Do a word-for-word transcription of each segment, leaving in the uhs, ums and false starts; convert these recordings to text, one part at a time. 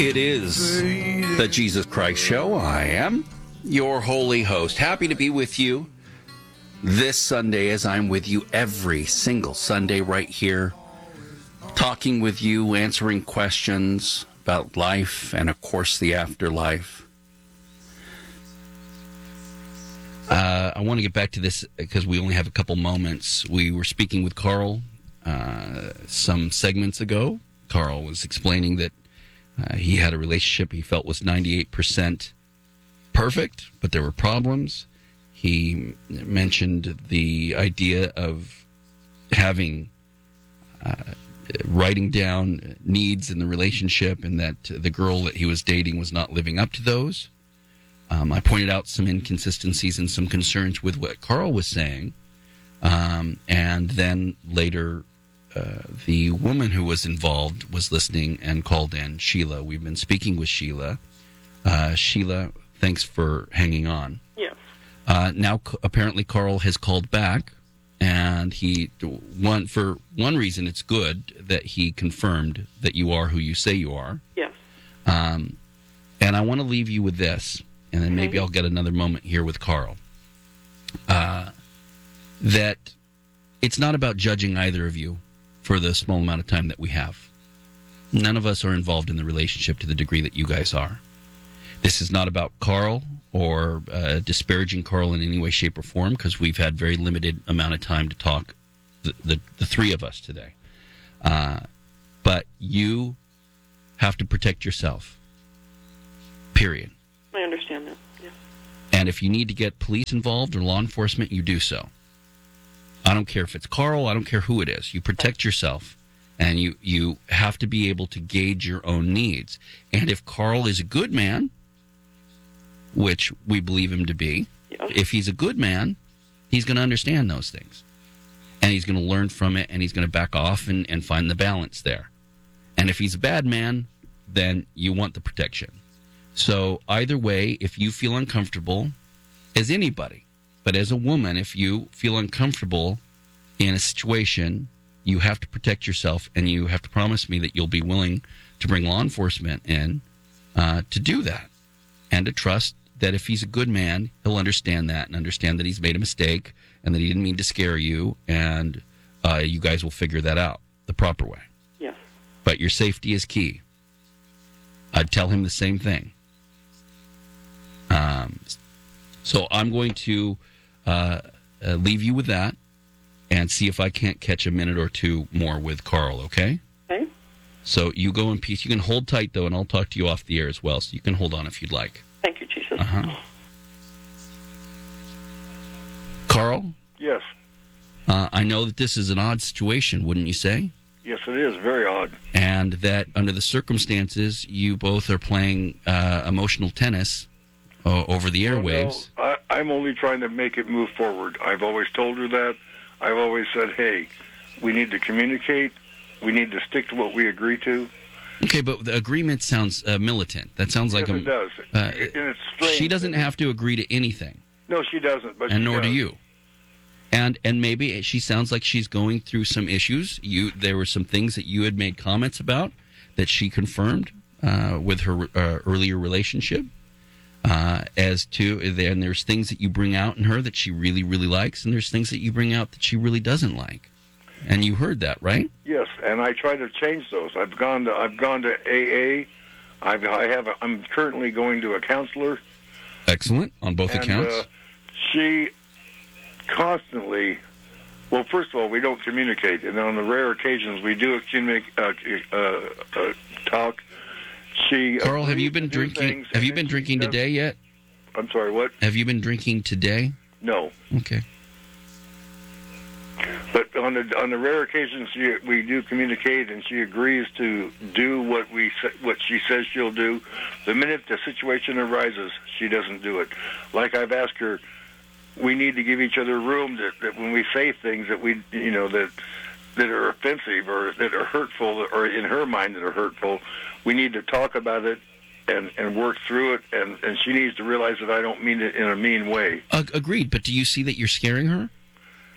It is the Jesus Christ Show. I am your holy host. Happy to be with you this Sunday, as I'm with you every single Sunday right here, talking with you, answering questions about life and, of course, the afterlife. Uh, I want to get back to this because we only have a couple moments. We were speaking with Carl uh, some segments ago. Carl was explaining that uh, he had a relationship he felt was ninety-eight percent perfect, but there were problems. He mentioned the idea of having, uh, writing down needs in the relationship, and that the girl that he was dating was not living up to those. Um, I pointed out some inconsistencies and some concerns with what Carl was saying. Um, and then later, uh, the woman who was involved was listening and called in, Sheila. We've been speaking with Sheila. Uh, Sheila, thanks for hanging on. Yes. Uh, now, c- apparently, Carl has called back, and he, one for one reason, it's good that he confirmed that you are who you say you are. Yes. Um, and I want to leave you with this, and then maybe I'll get another moment here with Carl. Uh, that it's not about judging either of you for the small amount of time that we have. None of us are involved in the relationship to the degree that you guys are. This is not about Carl or uh, disparaging Carl in any way, shape, or form, because we've had very limited amount of time to talk, the, the, the three of us today. Uh, but you have to protect yourself, period. I understand that, yeah. And if you need to get police involved or law enforcement, you do so. I don't care if it's Carl, I don't care who it is. You protect yourself, and you, you have to be able to gauge your own needs. And if Carl is a good man, which we believe him to be, yeah. If he's a good man, he's going to understand those things. And he's going to learn from it, and he's going to back off and, and find the balance there. And if he's a bad man, then you want the protection. So either way, if you feel uncomfortable, as anybody, but as a woman, if you feel uncomfortable in a situation, you have to protect yourself, and you have to promise me that you'll be willing to bring law enforcement in uh, to do that, and to trust that if he's a good man, he'll understand that and understand that he's made a mistake and that he didn't mean to scare you, and uh, you guys will figure that out the proper way. Yes. But your safety is key. I'd tell him the same thing. Um, so I'm going to uh, uh, leave you with that and see if I can't catch a minute or two more with Carl, okay? Okay. So you go in peace. You can hold tight, though, and I'll talk to you off the air as well, so you can hold on if you'd like. Thank you, Jesus. Uh-huh. Carl? Yes. Uh, I know that this is an odd situation, wouldn't you say? Yes, it is. Very odd. And that under the circumstances, you both are playing uh, emotional tennis uh, over the airwaves. No, I, I'm only trying to make it move forward. I've always told her that. I've always said, hey, we need to communicate. We need to stick to what we agree to. Okay, but the agreement sounds uh, militant. That sounds like yes, a... it does. Uh, and it's strange. She doesn't have to agree to anything. No, she doesn't. But and she nor does. do you. And and maybe she sounds like she's going through some issues. You There were some things that you had made comments about that she confirmed uh, with her uh, earlier relationship. Uh, as to, and there's things that you bring out in her that she really, really likes, and there's things that you bring out that she really doesn't like. And you heard that, right? Yes, and I try to change those. I've gone to I've gone to A A. I've I have a, I'm currently going to a counselor. Excellent on both and, accounts. Uh, she constantly. Well, first of all, we don't communicate, and on the rare occasions we do communicate, uh, uh, uh, talk. She Carl, have you been to do drinking? things, Have you and been she drinking does- today yet? I'm sorry, what? Have you been drinking today? No. Okay. But on the on the rare occasions she, we do communicate, and she agrees to do what we sa- what she says she'll do. The minute the situation arises, she doesn't do it. Like I've asked her, we need to give each other room that, that when we say things that we you know that that are offensive or that are hurtful or in her mind that are hurtful, we need to talk about it and, and work through it. And, and she needs to realize that I don't mean it in a mean way. Uh, agreed. But do you see that you're scaring her?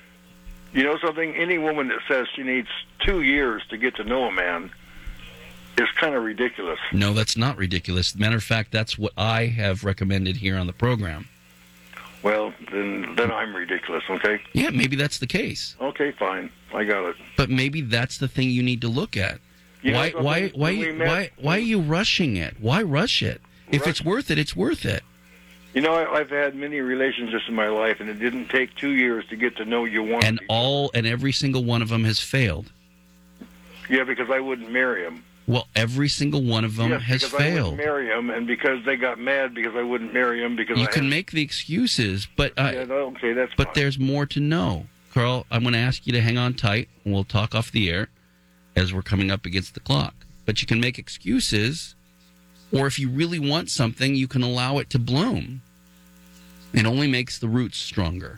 You know something? Any woman that says she needs two years to get to know a man is kind of ridiculous. No, that's not ridiculous. Matter of fact, that's what I have recommended here on the program. Well, then then I'm ridiculous, okay? Yeah, maybe that's the case. Okay, fine. I got it. But maybe that's the thing you need to look at. You know why something? why why When we you, met- why why are you rushing it? Why rush it? If Rush- it's worth it, it's worth it. You know, I, I've had many relationships in my life, and it didn't take two years to get to know you one. And all and every single one of them has failed. Yeah, because I wouldn't marry him. Well, every single one of them yes, has because I failed. wouldn't marry him, and because they got mad because I wouldn't marry him because You I can had- make the excuses, but uh, Yeah, no, okay, that's but fine. there's more to know. Carl, I'm going to ask you to hang on tight, and we'll talk off the air as we're coming up against the clock. But you can make excuses, or if you really want something, you can allow it to bloom. It only makes the roots stronger.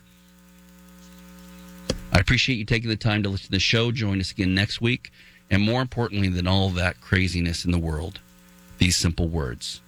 I appreciate you taking the time to listen to the show. Join us again next week. And more importantly than all that craziness in the world, these simple words.